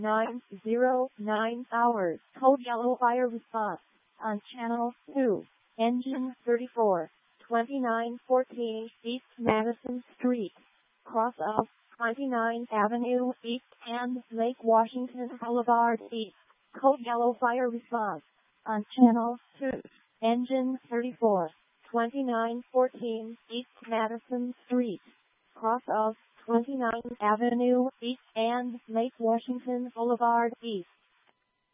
909 hours. Code yellow fire response on channel 2. Engine 34. 2914 East Madison Street. Cross of 29th Avenue East and Lake Washington Boulevard East. Code yellow fire response on channel 2. Engine 34. 2914 East Madison Street. Cross of 29th Avenue East and Lake Washington Boulevard East.